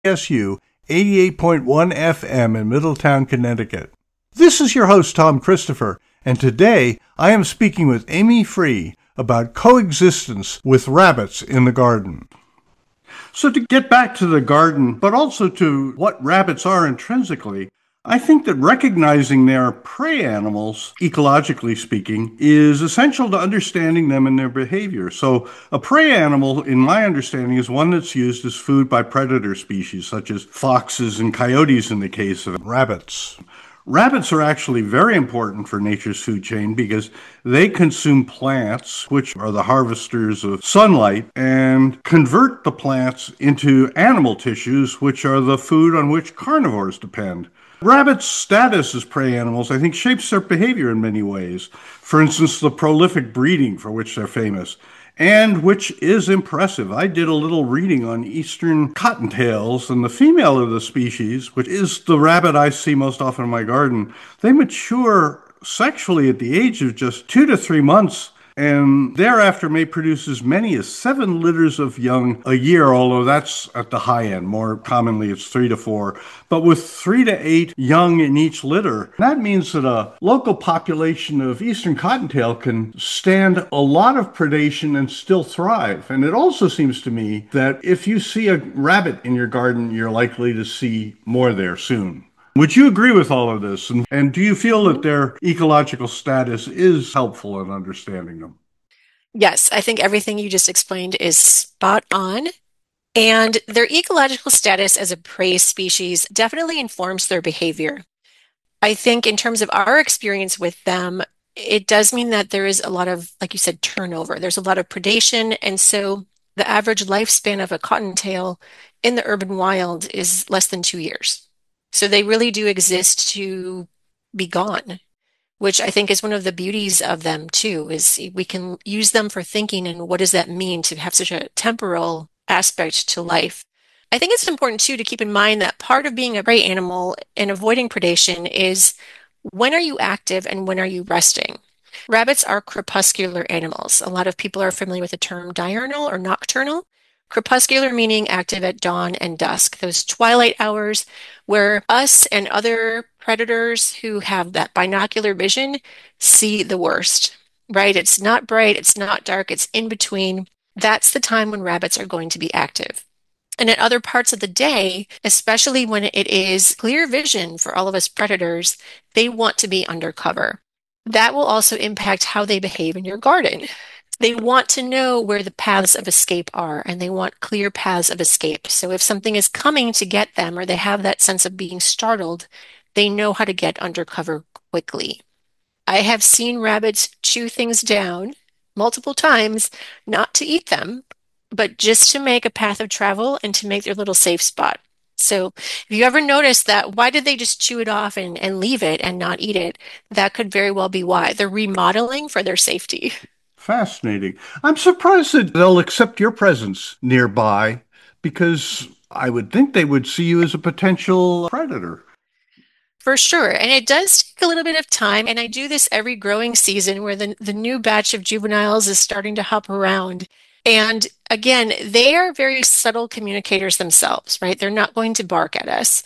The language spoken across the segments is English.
KSU 88.1 FM in Middletown, Connecticut. This is your host, Tom Christopher, and today I am speaking with Amy Free about coexistence with rabbits in the garden. So to get back to the garden, but also to what rabbits are intrinsically, I think that recognizing they're prey animals, ecologically speaking, is essential to understanding them and their behavior. So a prey animal, in my understanding, is one that's used as food by predator species, such as foxes and coyotes in the case of rabbits. Rabbits are actually very important for nature's food chain because they consume plants, which are the harvesters of sunlight, and convert the plants into animal tissues, which are the food on which carnivores depend. Rabbits' status as prey animals, I think, shapes their behavior in many ways. For instance, the prolific breeding for which they're famous, and which is impressive. I did a little reading on eastern cottontails, and the female of the species, which is the rabbit I see most often in my garden, they mature sexually at the age of just 2 to 3 months, and thereafter may produce as many as 7 litters of young a year, although that's at the high end. More commonly, it's 3 to 4. But with 3 to 8 young in each litter, that means that a local population of eastern cottontail can stand a lot of predation and still thrive. And it also seems to me that if you see a rabbit in your garden, you're likely to see more there soon. Would you agree with all of this? And do you feel that their ecological status is helpful in understanding them? Yes, I think everything you just explained is spot on. And their ecological status as a prey species definitely informs their behavior. I think, in terms of our experience with them, it does mean that there is a lot of, like you said, turnover. There's a lot of predation. And so the average lifespan of a cottontail in the urban wild is less than 2 years. So they really do exist to be gone, which I think is one of the beauties of them too, is we can use them for thinking and what does that mean to have such a temporal aspect to life. I think it's important too to keep in mind that part of being a prey animal and avoiding predation is when are you active and when are you resting? Rabbits are crepuscular animals. A lot of people are familiar with the term diurnal or nocturnal. Crepuscular meaning active at dawn and dusk, those twilight hours where us and other predators who have that binocular vision see the worst, right? It's not bright, it's not dark, it's in between. That's the time when rabbits are going to be active. And at other parts of the day, especially when it is clear vision for all of us predators, they want to be under cover. That will also impact how they behave in your garden. They want to know where the paths of escape are, and they want clear paths of escape. So if something is coming to get them, or they have that sense of being startled, they know how to get under cover quickly. I have seen rabbits chew things down multiple times, not to eat them, but just to make a path of travel and to make their little safe spot. So if you ever notice that, why did they just chew it off and leave it and not eat it? That could very well be why. They're remodeling for their safety. Fascinating. I'm surprised that they'll accept your presence nearby because I would think they would see you as a potential predator. For sure. And it does take a little bit of time. And I do this every growing season where the new batch of juveniles is starting to hop around. And again, they are very subtle communicators themselves, right? They're not going to bark at us,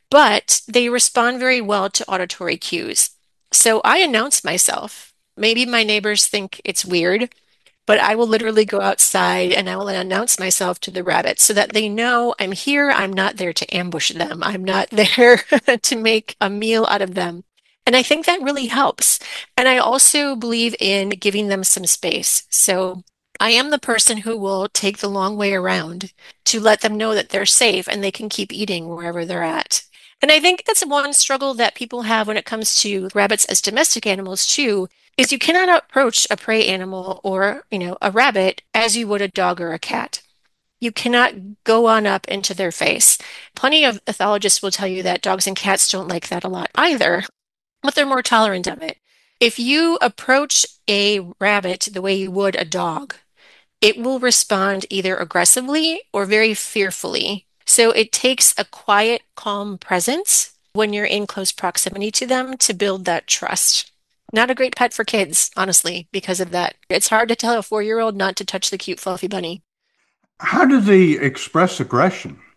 but they respond very well to auditory cues. So I announce myself. Maybe my neighbors think it's weird, but I will literally go outside and I will announce myself to the rabbits so that they know I'm here. I'm not there to ambush them. I'm not there to make a meal out of them. And I think that really helps. And I also believe in giving them some space. So I am the person who will take the long way around to let them know that they're safe and they can keep eating wherever they're at. And I think that's one struggle that people have when it comes to rabbits as domestic animals too, is you cannot approach a prey animal or, a rabbit as you would a dog or a cat. You cannot go on up into their face. Plenty of ethologists will tell you that dogs and cats don't like that a lot either, but they're more tolerant of it. If you approach a rabbit the way you would a dog, it will respond either aggressively or very fearfully. So it takes a quiet, calm presence when you're in close proximity to them to build that trust. Not a great pet for kids, honestly, because of that. It's hard to tell a 4-year-old not to touch the cute, fluffy bunny. How do they express aggression?